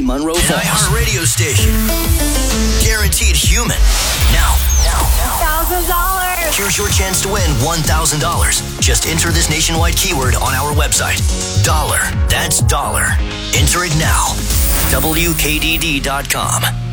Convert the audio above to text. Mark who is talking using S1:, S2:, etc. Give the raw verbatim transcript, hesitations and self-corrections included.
S1: Munro Falls.
S2: An iHeart radio station. Guaranteed human. Now, now, now.
S3: one thousand dollars.
S2: Here's your chance to win one thousand dollars. Just enter this nationwide keyword on our website. Dollar. That's dollar. Enter it now. W K D D dot com.